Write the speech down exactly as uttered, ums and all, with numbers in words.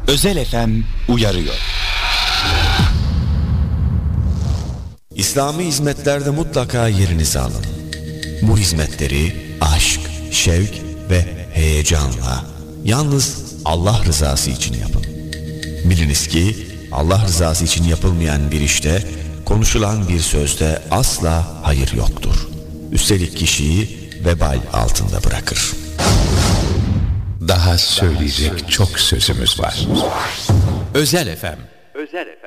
Özel F M uyarıyor. İslami hizmetlerde mutlaka yerinizi alın. Bu hizmetleri aşk, şevk ve heyecanla, yalnız Allah rızası için yapın. Biliniz ki Allah rızası için yapılmayan bir işte, konuşulan bir sözde asla hayır yoktur. Üstelik kişiyi vebal altında bırakır. Daha söyleyecek çok sözümüz var. Özel F M. Özel F M.